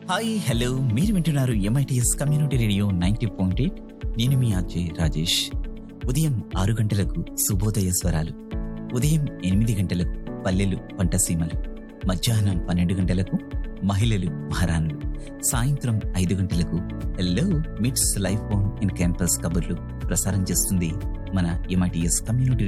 Hi hello మీరు వింటున్నారు MITS community radio 90.8. నేను మీ ఆర్జే రాజేష్. ఉదయం 6 గంటలకు శుభోదయ స్వరాలు, ఉదయం 8 గంటలకు పల్లెలు పంటసీమలు, మధ్యాహ్నం 12 గంటలకు మహిళలు మహారాణులు, సాయంత్రం 5 గంటలకు హలో మిట్స్ లైఫ్ ఆన్ ఇన్ క్యాంపస్ కబుర్లు ప్రసారం చేస్తుంది మన ఎంఐటిఎస్ కమ్యూనిటీ